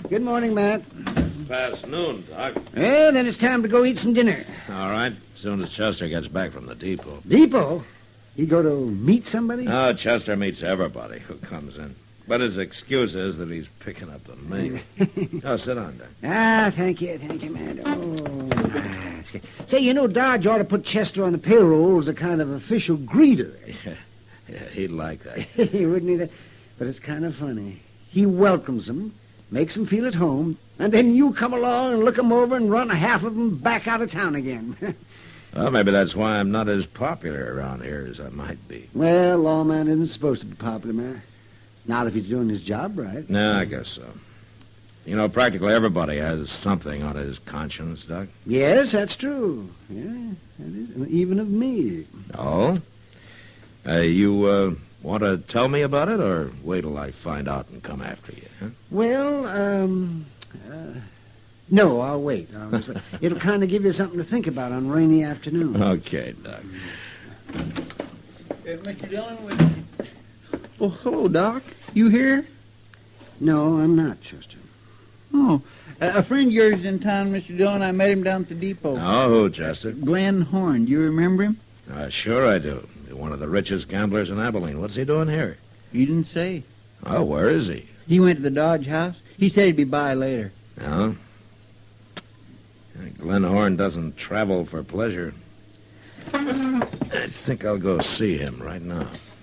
Good morning, Matt. It's past noon, Doc. Well, then it's time to go eat some dinner. All right, as soon as Chester gets back from the depot. Depot? You go to meet somebody? Oh, Chester meets everybody who comes in. But his excuse is that he's picking up the mail. Oh, sit down, Doc. Thank you, Matt. That's good. Say, you know, Dodge ought to put Chester on the payroll as a kind of official greeter. Yeah, he'd like that. He wouldn't either. But it's kind of funny. He welcomes them, makes them feel at home, and then you come along and look them over and run half of them back out of town again. Well, maybe that's why I'm not as popular around here as I might be. Well, lawman isn't supposed to be popular, man. Not if he's doing his job right. No, I guess so. You know, practically everybody has something on his conscience, Doc. Yes, that's true. Yeah, that is. Even of me. Oh? You want to tell me about it, or wait till I find out and come after you, huh? Well, no, I'll wait. It'll kind of give you something to think about on a rainy afternoon. Okay, Doc. Mr. Dillon, Oh, hello, Doc. You here? No, I'm not, Chester. Oh, a friend of yours is in town, Mr. Dillon. I met him down at the depot. Oh, who, Chester? Glenn Horn. Do you remember him? Sure I do. One of the richest gamblers in Abilene. What's he doing here? You didn't say. Oh, where is he? He went to the Dodge house. He said he'd be by later. No? Glenn Horn doesn't travel for pleasure. I think I'll go see him right now.